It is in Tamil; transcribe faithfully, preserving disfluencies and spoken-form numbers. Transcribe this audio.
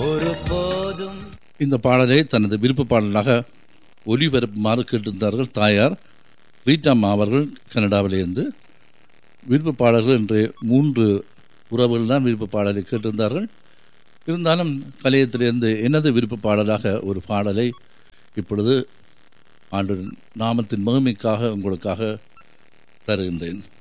ஒரு போதும். இந்த பாடலை தனது விருப்ப பாடலாக ஒலிபரப்புமாறு கேட்டிருந்தார்கள் தாயார் ரீட்டாம்மா அவர்கள் கனடாவிலிருந்து. விருப்ப பாடல்கள் என்று மூன்று உறவுகள் தான் விருப்ப பாடலை கேட்டிருந்தார்கள். இருந்தாலும் கலையத்திலிருந்து எனது விருப்ப பாடலாக ஒரு பாடலை இப்பொழுது ஆண்டு நாமத்தின் மகிமைக்காக உங்களுக்காக தருகின்றேன்.